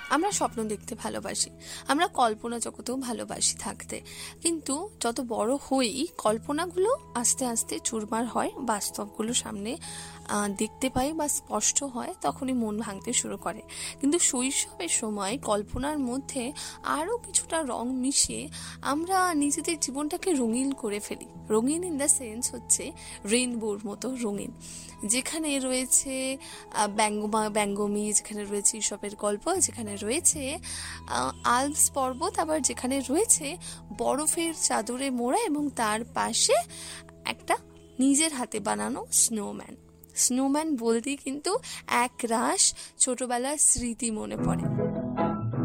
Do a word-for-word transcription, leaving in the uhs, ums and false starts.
আমরা স্বপ্ন দেখতে ভালোবাসি, আমরা কল্পনা জগতেও ভালোবাসি থাকতে, কিন্তু যত বড় হই কল্পনাগুলো আস্তে আস্তে চুরমার হয়, বাস্তবগুলো সামনে দেখতে পাই বা স্পষ্ট হয়, তখনই মন ভাঙতে শুরু করে। কিন্তু শৈশবের সময় কল্পনার মধ্যে আরও কিছুটা রং মিশিয়ে আমরা নিজেদের জীবনটাকে রঙিন করে ফেলি। রঙিন ইন দ্য সেন্স হচ্ছে রেইনবোর মতো রঙিন, যেখানে রয়েছে ব্যঙ্গমা ব্যঙ্গমি, যেখানে রয়েছে ঈশপের গল্প, যেখানে রয়েছে আল্পস পর্বত, আবার যেখানে রয়েছে বরফের চাদরে মোড়া এবং তার পাশে একটা নিজের হাতে বানানো স্নোম্যান। স্নোম্যান বলতেই কিন্তু এক রাশ ছোটবেলার স্মৃতি মনে পড়ে।